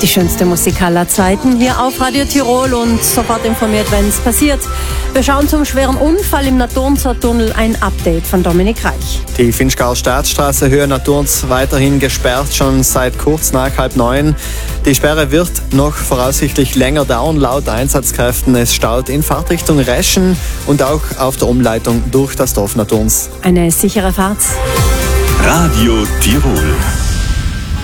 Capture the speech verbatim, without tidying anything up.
Die schönste Musik aller Zeiten hier auf Radio Tirol und sofort informiert, wenn es passiert. Wir schauen zum schweren Unfall im Naturnzer Tunnel. Ein Update von Dominik Reich. Die Vinschgauer Staatsstraße Höhe Naturns weiterhin gesperrt, schon seit kurz nach halb neun. Die Sperre wird noch voraussichtlich länger dauern, laut Einsatzkräften. Es staut in Fahrtrichtung Reschen und auch auf der Umleitung durch das Dorf Naturns. Eine sichere Fahrt. Radio Tirol.